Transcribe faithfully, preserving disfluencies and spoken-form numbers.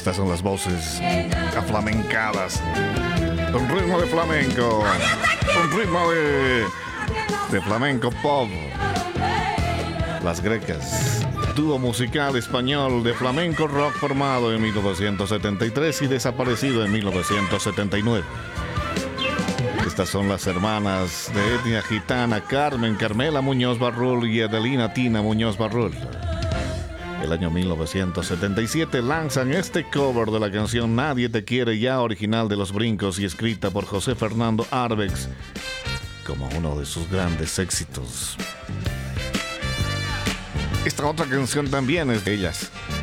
Estas son las voces aflamencadas. Un ritmo de flamenco. Un ritmo de, de flamenco pop. Las Grecas. Dúo musical español de flamenco rock formado en mil novecientos setenta y tres y desaparecido en mil novecientos setenta y nueve. Estas son las hermanas de etnia gitana Carmen Carmela Muñoz Barrul y Adelina Tina Muñoz Barrul. El año mil novecientos setenta y siete lanzan este cover de la canción Nadie te quiere ya, original de Los Brincos y escrita por José Fernando Arbex como uno de sus grandes éxitos. Esta otra canción también es de ellas.